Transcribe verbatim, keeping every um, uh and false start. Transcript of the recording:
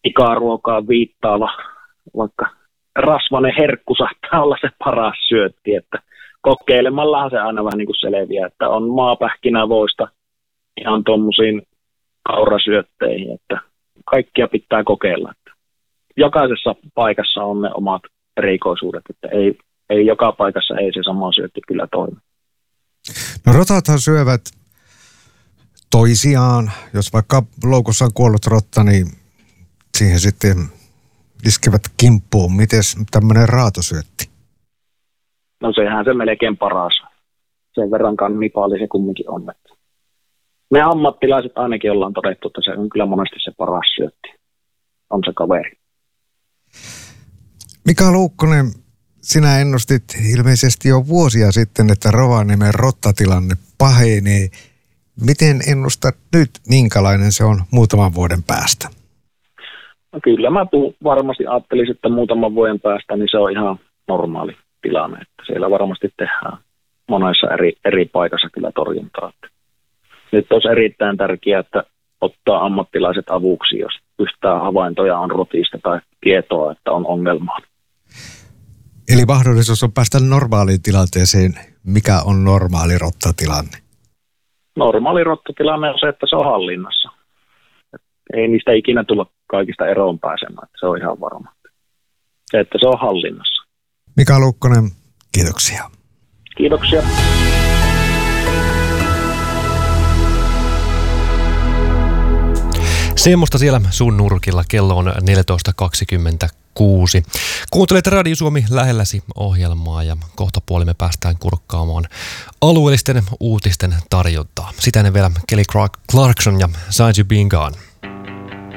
pikaruokaan viittaava, vaikka rasvainen herkku saattaa olla se paras syötti, että kokeilemallahan se aina vähän niin kuin selviää, että on maapähkinävoista ihan tuommoisiin kaurasyötteihin, että kaikkia pitää kokeilla. Että jokaisessa paikassa on ne omat erikoisuudet, että ei, ei joka paikassa ei se sama syötti kyllä toimi. No rotathan syövät toisiaan. Jos vaikka loukussa on kuollut rotta, niin siihen sitten iskevät kimppuun. Mites tämmöinen raatosyötti? No sehän se melkein paras. Sen verran kannipaali se kumminkin on. Me ammattilaiset ainakin ollaan todettu, että se on kyllä monesti se paras syötti. On se kaveri. Mika Luukkonen, sinä ennustit ilmeisesti jo vuosia sitten, että Rovaniemen rottatilanne pahenee. Miten ennustat nyt, minkälainen se on muutaman vuoden päästä? No kyllä mä tuu, varmasti ajattelisin, että muutaman vuoden päästä niin se on ihan normaali tilanne. Että siellä varmasti tehdään monessa eri, eri paikassa kyllä torjuntaa. Nyt olisi erittäin tärkeää, että ottaa ammattilaiset avuksi, jos yhtään havaintoja on rotista tai tietoa, että on ongelmaa. Eli mahdollisuus on päästä normaaliin tilanteeseen. Mikä on normaali rottatilanne? Normaali rottatilanne on se, että se on hallinnassa. Ei niistä ikinä tulla kaikista eroon pääsemään, se on ihan varma. Se, että se on hallinnassa. Mika Luukkonen, kiitoksia. Kiitoksia. Semmosta siellä sun nurkilla. Kello on neljätoista kaksikymmentäkuusi. Kuuntelet Radio Suomi lähelläsi -ohjelmaa ja kohta puoli me päästään kurkkaamaan alueellisten uutisten tarjontaa. Sitä ennen vielä Kelly Clarkson ja Signs You Being Gone.